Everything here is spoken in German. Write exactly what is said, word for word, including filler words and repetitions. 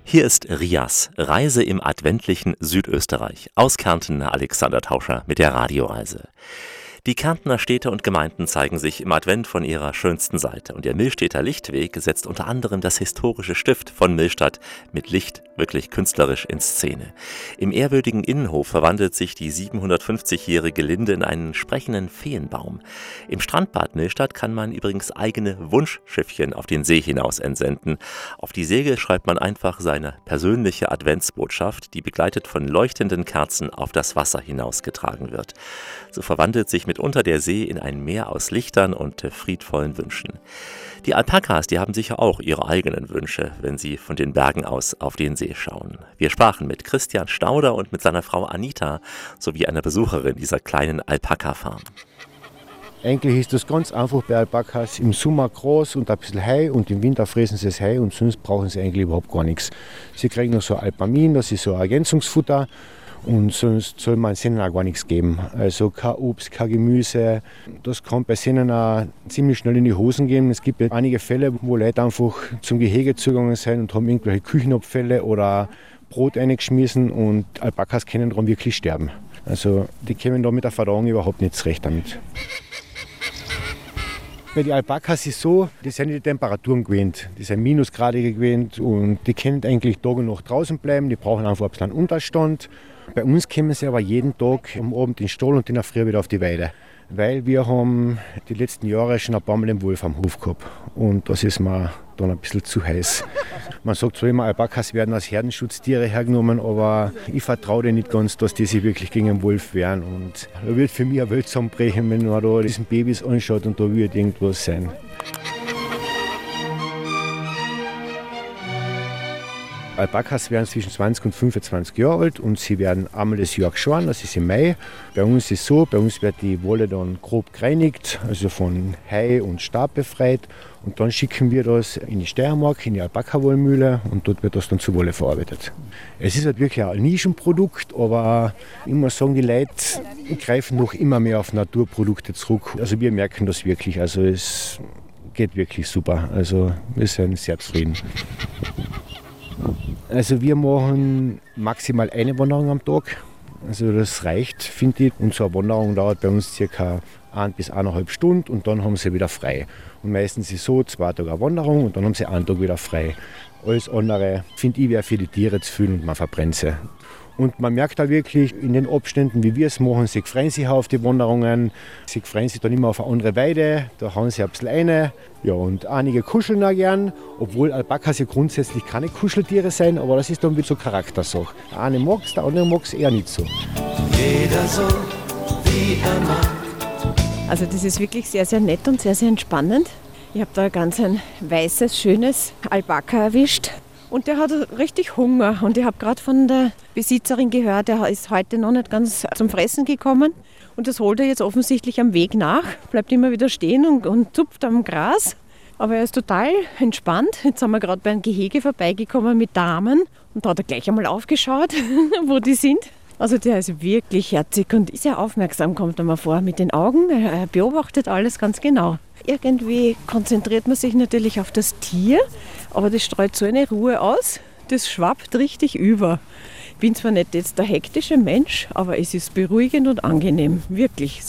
Hier ist Rias, Reise im adventlichen Südösterreich. Aus Kärnten Alexander Tauscher mit der Radioreise. Die Kärntner Städte und Gemeinden zeigen sich im Advent von ihrer schönsten Seite. Und der Millstädter Lichtweg setzt unter anderem das historische Stift von Millstatt mit Licht wirklich künstlerisch in Szene. Im ehrwürdigen Innenhof verwandelt sich die siebenhundertfünfzigjährige Linde in einen sprechenden Feenbaum. Im Strandbad Millstatt kann man übrigens eigene Wunschschiffchen auf den See hinaus entsenden. Auf die Segel schreibt man einfach seine persönliche Adventsbotschaft, die begleitet von leuchtenden Kerzen auf das Wasser hinausgetragen wird. So verwandelt sich mitunter der See in ein Meer aus Lichtern und friedvollen Wünschen. Die Alpakas, die haben sicher auch ihre eigenen Wünsche, wenn sie von den Bergen aus auf den See schauen. Wir sprachen mit Christian Stauder und mit seiner Frau Anita sowie einer Besucherin dieser kleinen Alpaka-Farm. Eigentlich ist das ganz einfach bei Alpakas. Im Sommer Gras und ein bisschen Heu und im Winter fressen sie das Heu und sonst brauchen sie eigentlich überhaupt gar nichts. Sie kriegen noch so Alpamin, das ist so ein Ergänzungsfutter. Und sonst soll man Sennen auch gar nichts geben. Also kein Obst, kein Gemüse. Das kann bei Sennen auch ziemlich schnell in die Hosen gehen. Es gibt ja einige Fälle, wo Leute einfach zum Gehege zugegangen sind und haben irgendwelche Küchenabfälle oder Brot eingeschmissen und Alpakas können daran wirklich sterben. Also die kommen da mit der Verdauung überhaupt nicht zurecht damit. Bei den Alpakas ist es so, die sind die Temperaturen gewöhnt. Die sind Minusgradige gewöhnt und die können eigentlich Tag und Nacht draußen bleiben. Die brauchen einfach ein bisschen Unterstand. Bei uns kommen sie aber jeden Tag am Abend in den Stall und in der Früh wieder auf die Weide. Weil wir haben die letzten Jahre schon ein paar Mal den Wolf am Hof gehabt. Und das ist mir dann ein bisschen zu heiß. Man sagt zwar immer, Alpakas werden als Herdenschutztiere hergenommen, aber ich vertraue denen nicht ganz, dass die sich wirklich gegen den Wolf wehren. Und da wird für mich eine Welt zusammenbrechen, wenn man da diesen Babys anschaut und da wird irgendwas sein. Alpakas werden zwischen zwanzig und fünfundzwanzig Jahre alt und sie werden einmal das Jahr geschoren, das ist im Mai. Bei uns ist es so, bei uns wird die Wolle dann grob gereinigt, also von Heu und Stab befreit. Und dann schicken wir das in die Steiermark, in die Alpaka-Wollmühle und dort wird das dann zu Wolle verarbeitet. Es ist halt wirklich ein Nischenprodukt, aber ich muss sagen, die Leute greifen noch immer mehr auf Naturprodukte zurück. Also wir merken das wirklich, also es geht wirklich super. Also wir sind sehr zufrieden. Also wir machen maximal eine Wanderung am Tag. Also das reicht, finde ich. Und so eine Wanderung dauert bei uns circa ein bis eineinhalb Stunden und dann haben sie wieder frei. Und meistens ist es so, zwei Tage eine Wanderung und dann haben sie einen Tag wieder frei. Alles andere, finde ich, wäre für die Tiere zu viel und man verbrennt sie. Und man merkt da wirklich in den Abständen, wie wir es machen, sie freuen sich auf die Wanderungen, sie freuen sich dann immer auf eine andere Weide, da hauen sie ein bisschen rein. Ja, und einige kuscheln auch gern, obwohl Alpakas ja grundsätzlich keine Kuscheltiere sein, aber das ist dann wieder so Charaktersache. Der eine mag es, der andere mag es eher nicht so. Jeder so, wie er mag. Also das ist wirklich sehr, sehr nett und sehr, sehr entspannend. Ich habe da ganz ein weißes, schönes Alpaka erwischt. Und der hat richtig Hunger. Und ich habe gerade von der Besitzerin gehört, er ist heute noch nicht ganz zum Fressen gekommen. Und das holt er jetzt offensichtlich am Weg nach. Bleibt immer wieder stehen und, und zupft am Gras. Aber er ist total entspannt. Jetzt sind wir gerade bei einem Gehege vorbeigekommen mit Damen. Und da hat er gleich einmal aufgeschaut, wo die sind. Also der ist wirklich herzig und sehr aufmerksam, kommt er mir vor, mit den Augen. Er beobachtet alles ganz genau. Irgendwie konzentriert man sich natürlich auf das Tier, aber das streut so eine Ruhe aus, das schwappt richtig über. Ich bin zwar nicht jetzt der hektische Mensch, aber es ist beruhigend und angenehm, wirklich.